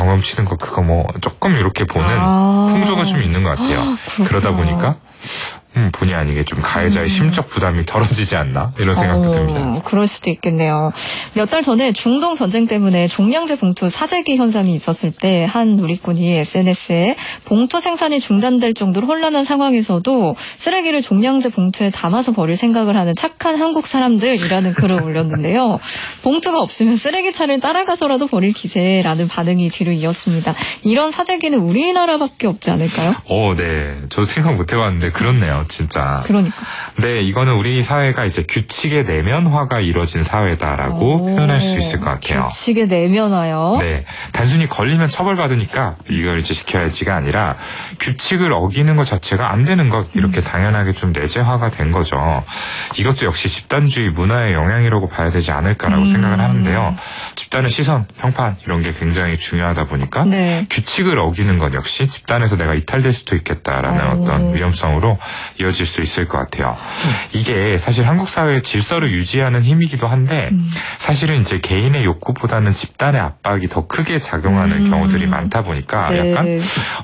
경험치는 거 그거 뭐 조금 이렇게 보는 풍조가 좀 있는 것 같아요. 그러다 보니까 본의 아니게 좀 가해자의 심적 부담이 덜어지지 않나 이런 생각도 듭니다. 그럴 수도 있겠네요. 몇 달 전에 중동 전쟁 때문에 종량제 봉투 사재기 현상이 있었을 때 한 누리꾼이 SNS에 봉투 생산이 중단될 정도로 혼란한 상황에서도 쓰레기를 종량제 봉투에 담아서 버릴 생각을 하는 착한 한국 사람들이라는 글을 올렸는데요. 봉투가 없으면 쓰레기차를 따라가서라도 버릴 기세라는 반응이 뒤로 이었습니다. 이런 사재기는 우리나라밖에 없지 않을까요? 네. 저 생각 못 해봤는데 그렇네요. 진짜. 그러니까. 네, 이거는 우리 사회가 이제 규칙의 내면화가 이루어진 사회다라고 표현할 수 있을 것 같아요. 규칙의 내면화요? 네. 단순히 걸리면 처벌받으니까 이걸 이제 지켜야지가 아니라 규칙을 어기는 것 자체가 안 되는 것, 이렇게 당연하게 좀 내재화가 된 거죠. 이것도 역시 집단주의 문화의 영향이라고 봐야 되지 않을까라고 생각을 하는데요. 집단의 시선, 평판 이런 게 굉장히 중요하다 보니까 네. 규칙을 어기는 것 역시 집단에서 내가 이탈될 수도 있겠다라는 어떤 위험성으로 이어질 수 있을 것 같아요. 이게 사실 한국 사회의 질서를 유지하는 힘이기도 한데 사실은 이제 개인의 욕구보다는 집단의 압박이 더 크게 작용하는 경우들이 많다 보니까 네. 약간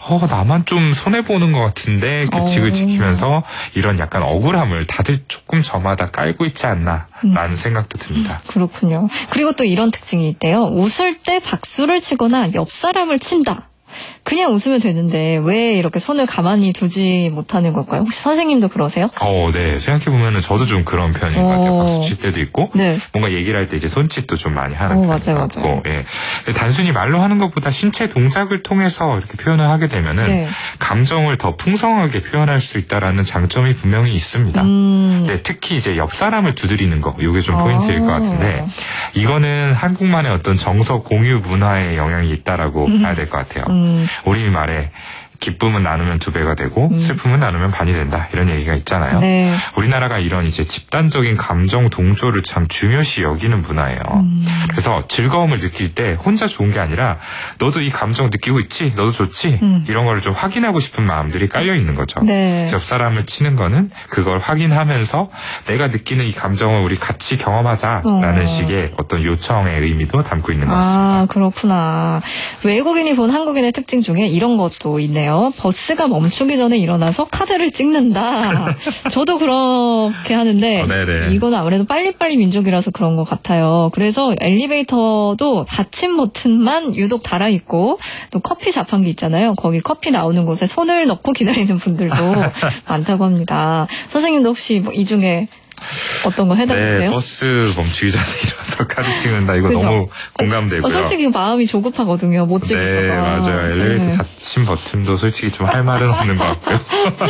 나만 좀 손해보는 것 같은데 규칙을 지키면서 이런 약간 억울함을 다들 조금 저마다 깔고 있지 않나 라는 생각도 듭니다. 그렇군요. 그리고 또 이런 특징이 있대요. 웃을 때 박수를 치거나 옆 사람을 친다. 그냥 웃으면 되는데 왜 이렇게 손을 가만히 두지 못하는 걸까요? 혹시 선생님도 그러세요? 네. 생각해보면은 저도 좀 그런 편인 것 같아요. 박수 칠 때도 있고, 네. 뭔가 얘기를 할 때 이제 손짓도 좀 많이 하는 편인 것 같고, 맞아요. 예. 근데 단순히 말로 하는 것보다 신체 동작을 통해서 이렇게 표현을 하게 되면은 네. 감정을 더 풍성하게 표현할 수 있다라는 장점이 분명히 있습니다. 네, 특히 이제 옆 사람을 두드리는 거, 이게 좀 포인트일 것 같은데, 이거는 한국만의 어떤 정서 공유 문화의 영향이 있다라고 봐야 될 것 같아요. 우리 말에 기쁨은 나누면 2배가 되고 슬픔은 나누면 반이 된다 이런 얘기가 있잖아요. 네. 우리나라가 이런 이제 집단적인 감정 동조를 참 중요시 여기는 문화예요. 그래서 즐거움을 느낄 때 혼자 좋은 게 아니라 너도 이 감정 느끼고 있지? 너도 좋지? 이런 거를 좀 확인하고 싶은 마음들이 깔려 있는 거죠. 네. 옆 사람을 치는 거는 그걸 확인하면서 내가 느끼는 이 감정을 우리 같이 경험하자라는 식의 어떤 요청의 의미도 담고 있는 것 같습니다. 그렇구나. 외국인이 본 한국인의 특징 중에 이런 것도 있네요. 버스가 멈추기 전에 일어나서 카드를 찍는다. 저도 그렇게 하는데 네네. 이거는 아무래도 빨리빨리 민족이라서 그런 것 같아요. 그래서 엘리베이터도 닫힘 버튼만 유독 달아있고 또 커피 자판기 있잖아요. 거기 커피 나오는 곳에 손을 넣고 기다리는 분들도 많다고 합니다. 선생님도 혹시 이 중에 어떤 거 해당되세요? 네, 버스 멈추기 전에 일어나서 카드 찍는다. 이거 그죠? 너무 공감되고요. 솔직히 마음이 조급하거든요. 못 찍을까 네, 봐. 맞아요. 엘리베이터 닫힘 버튼도 솔직히 좀 할 말은 없는 것 같고요.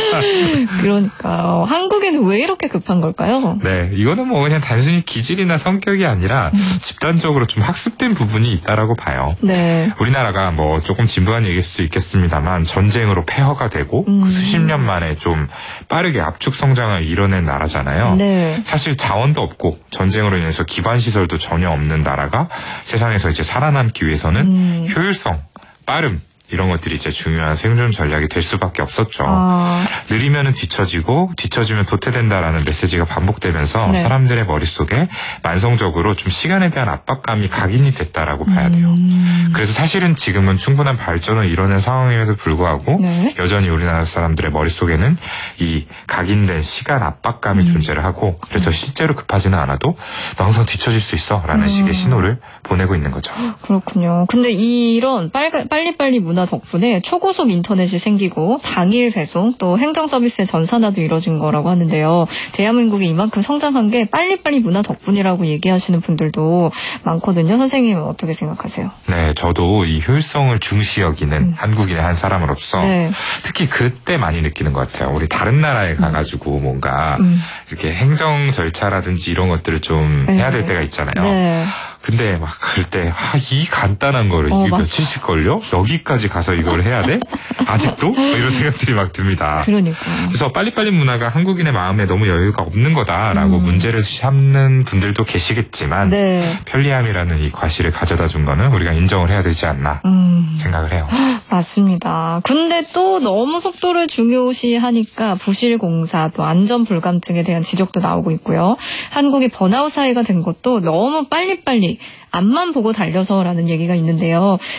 그러니까 한국에는 왜 이렇게 급한 걸까요? 네, 이거는 뭐 그냥 단순히 기질이나 성격이 아니라 집단적으로 좀 학습된 부분이 있다라고 봐요. 네. 우리나라가 뭐 조금 진부한 얘기일 수 있겠습니다만 전쟁으로 폐허가 되고 그 수십 년 만에 좀 빠르게 압축 성장을 이뤄낸 나라잖아요. 네. 사실 자원도 없고 전쟁으로 인해서 기반 시설도 전혀 없는 나라가 세상에서 이제 살아남기 위해서는 효율성, 빠름 이런 것들이 이제 중요한 생존 전략이 될 수밖에 없었죠. 느리면은 뒤처지면 도태된다라는 메시지가 반복되면서 네. 사람들의 머릿속에 만성적으로 좀 시간에 대한 압박감이 각인이 됐다라고 봐야 돼요. 그래서 사실은 지금은 충분한 발전을 이뤄낸 상황임에도 불구하고 네. 여전히 우리나라 사람들의 머릿속에는 이 각인된 시간 압박감이 존재를 하고 그래서 실제로 급하지는 않아도 너 항상 뒤처질 수 있어 라는 식의 신호를 보내고 있는 거죠. 그렇군요. 근데 이런 빨리빨리 문화 덕분에 초고속 인터넷이 생기고 당일 배송 또 행정 서비스의 전산화도 이뤄진 거라고 하는데요. 대한민국이 이만큼 성장한 게 빨리빨리 문화 덕분이라고 얘기하시는 분들도 많거든요. 선생님은 어떻게 생각하세요? 네, 저도 이 효율성을 중시 여기는 한국인의 한 사람으로서 네. 특히 그때 많이 느끼는 것 같아요. 우리 다른 나라에 가가지고 뭔가 이렇게 행정 절차라든지 이런 것들을 좀 해야 될 때가 있잖아요. 네. 근데 막 그럴 때 이 간단한 거를 이게 며칠씩 걸려? 여기까지 가서 이걸 해야 돼? 아직도? 뭐 이런 생각들이 막 듭니다. 그러니까. 그래서 빨리빨리 문화가 한국인의 마음에 너무 여유가 없는 거다라고 문제를 삼는 분들도 계시겠지만 네. 편리함이라는 이 과실을 가져다 준 거는 우리가 인정을 해야 되지 않나 생각을 해요. 맞습니다. 근데 또 너무 속도를 중요시하니까 부실공사 또 안전불감증에 대한 지적도 나오고 있고요. 한국이 번아웃 사회가 된 것도 너무 빨리빨리 앞만 보고 달려서라는 얘기가 있는데요.